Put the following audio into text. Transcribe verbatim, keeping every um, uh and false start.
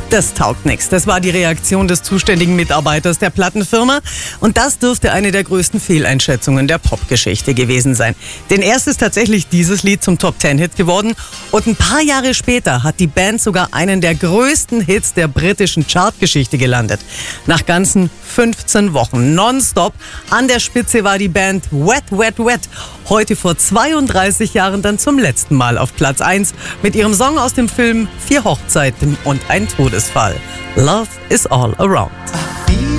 Das taugt nichts. Das war die Reaktion des zuständigen Mitarbeiters der Plattenfirma. Und das dürfte eine der größten Fehleinschätzungen der Popgeschichte gewesen sein. Denn erst ist tatsächlich dieses Lied zum Top-Ten-Hit geworden. Und ein paar Jahre später hat die Band sogar einen der größten Hits der britischen Chartgeschichte gelandet. Nach ganzen fünfzehn Wochen nonstop. An der Spitze war die Band Wet, Wet, Wet. Heute vor zweiunddreißig Jahren dann zum letzten Mal auf Platz eins mit ihrem Song aus dem Film Vier Hochzeiten und ein Todesfall. Love is all around.